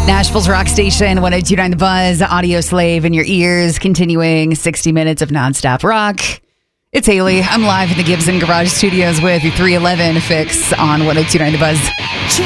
Nashville's rock station, 102.9 The Buzz, Audio Slave in your ears, continuing 60 minutes of nonstop rock. It's Haley. I'm live in the Gibson Garage Studios with your 311 fix on 102.9 The Buzz.